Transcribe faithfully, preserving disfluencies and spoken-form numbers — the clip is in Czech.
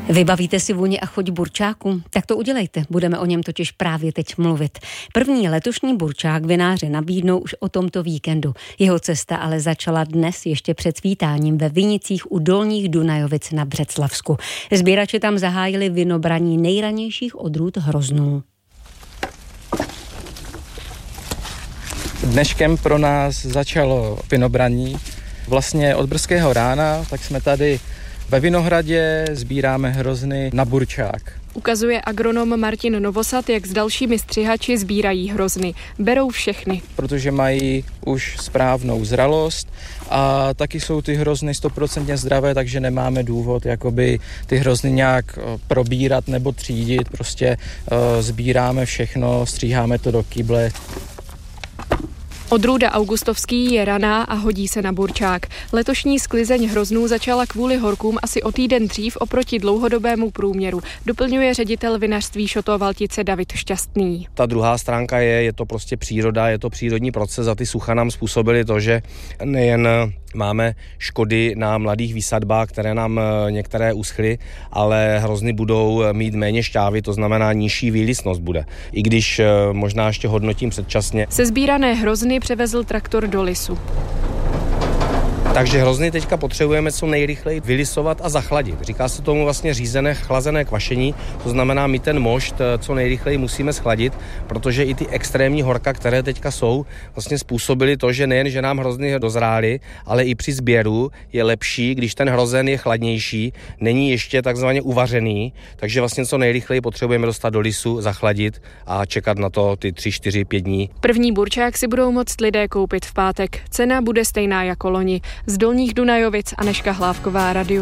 Vybavíte si vůni a chuť burčáku? Tak to udělejte, budeme o něm totiž právě teď mluvit. První letošní burčák vináři nabídnou už o tomto víkendu. Jeho cesta ale začala dnes ještě před svítáním ve vinicích u Dolních Dunajovic na Břeclavsku. Sběrači tam zahájili vinobraní nejranějších odrůd hroznů. Dneškem pro nás začalo vinobraní. Vlastně od brzkého rána, tak jsme tady ve vinohradě, sbíráme hrozny na burčák. Ukazuje agronom Martin Novosad, jak s dalšími střihači sbírají hrozny. Berou všechny. Protože mají už správnou zralost a taky jsou ty hrozny stoprocentně zdravé, takže nemáme důvod jakoby ty hrozny nějak probírat nebo třídit. Prostě uh, sbíráme všechno, stříháme to do kyble. Odrůda augustovský je raná a hodí se na burčák. Letošní sklizeň hroznů začala kvůli horkům asi o týden dřív oproti dlouhodobému průměru, doplňuje ředitel vinařství Šotovaltice David Šťastný. Ta druhá stránka je, je to prostě příroda, je to přírodní proces a ty sucha nám způsobily to, že nejen máme škody na mladých výsadbách, které nám některé uschly, ale hrozny budou mít méně šťávy, to znamená nižší výlisnost bude. I když možná ještě hodnotím předčasně. Sezbírané hrozny převezl traktor do lisu. Takže hrozny teďka potřebujeme co nejrychleji vylisovat a zachladit. Říká se tomu vlastně řízené chlazené kvašení, to znamená, my ten mošt co nejrychleji musíme schladit, protože i ty extrémní horka, které teďka jsou, vlastně způsobily to, že nejen, že nám hrozny dozrály, ale i při sběru je lepší, když ten hrozen je chladnější, není ještě takzvaně uvařený, takže vlastně co nejrychleji potřebujeme dostat do lisu, zachladit a čekat na to ty tři, čtyři, pět dní. První burčák si budou moct lidé koupit v pátek. Cena bude stejná jako loni. Z Dolních Dunajovic Anežka Hlávková, Radio